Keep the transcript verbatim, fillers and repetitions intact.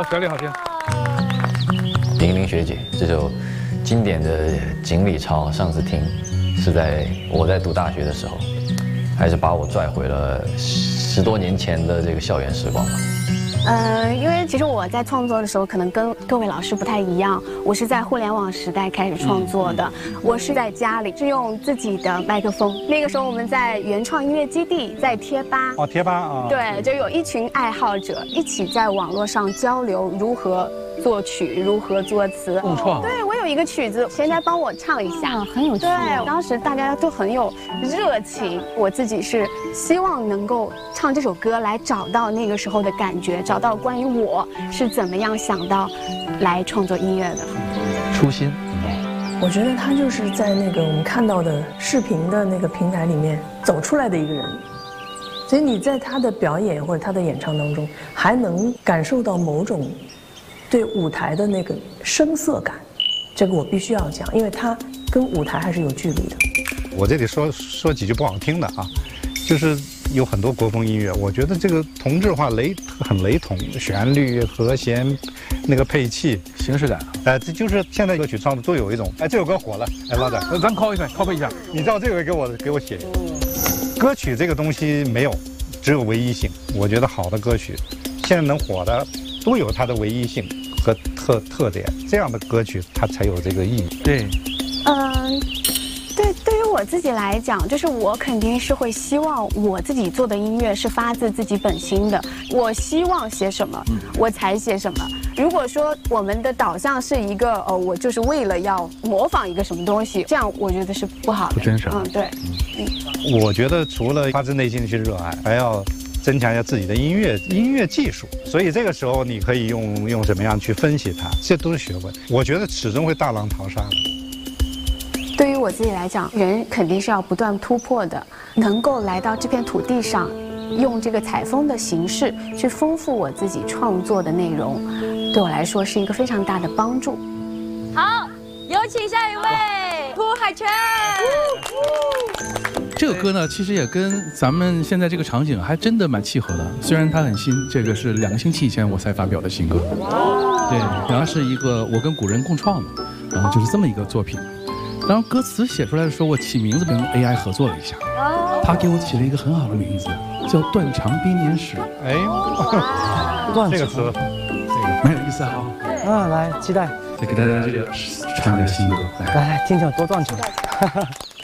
哦，旋律好听。 玲玲学姐这首经典的《锦鲤潮》，上次听是在我在读大学的时候，还是把我拽回了十多年前的这个校园时光吧。 呃，因为其实我在创作的时候，可能跟各位老师不太一样。我是在互联网时代开始创作的，我是在家里是用自己的麦克风。那个时候我们在原创音乐基地，在贴吧。 哦，贴吧啊。 对，就有一群爱好者一起在网络上交流如何作曲，如何作词。 共创。 对，我有一个曲子，现在帮我唱一下， 啊、很有趣。 对，当时大家都很有热情，我自己是希望能够唱这首歌来找到那个时候的感觉，找到关于我是怎么样想到来创作音乐的初心。 我觉得他就是在那个我们看到的视频的那个平台里面走出来的一个人，所以你在他的表演或者他的演唱当中，还能感受到某种对舞台的那个声色感。这个我必须要讲，因为他跟舞台还是有距离的。 我这里说说几句不好听的啊，就是有很多国风音乐，我觉得这个同质化雷很雷同，旋律、和弦、那个配器、 形式感。 哎、呃，这就是现在歌曲唱的都有一种，哎，这首歌火了，哎，老展， 咱 call 一下 ，copy 一下。 你知道这个给我给我写，歌曲这个东西没有，只有唯一性。我觉得好的歌曲，现在能火的都有它的唯一性和特特点，这样的歌曲它才有这个意义。 对， 嗯。对，对于我自己来讲，就是我肯定是会希望我自己做的音乐是发自自己本心的。我希望写什么，我才写什么。如果说我们的导向是一个，呃，我就是为了要模仿一个什么东西，这样我觉得是不好的， 不真实。 嗯，对。 嗯，我觉得除了发自内心的去热爱，还要增强一下自己的音乐音乐技术。所以这个时候你可以用用怎么样去分析它，这都是学问。我觉得始终会大浪淘沙的。 对于我自己来讲，人肯定是要不断突破的。能够来到这片土地上，用这个采风的形式去丰富我自己创作的内容，对我来说是一个非常大的帮助。 好，有请下一位涂海泉。 这个歌呢，其实也跟咱们现在这个场景还真的蛮契合的。虽然它很新，这个是两个星期以前我才发表的新歌。对，然后是一个我跟古人共创的，然后就是这么一个作品。当歌词写出来的时候，我起名字跟 A I 合作了一下，他给我起了一个很好的名字，叫《断肠编年史》。 哎，这个词，这个蛮有意思哈。 啊，来，期待。 再给大家这个唱一下新歌， 来来，听着多断肠。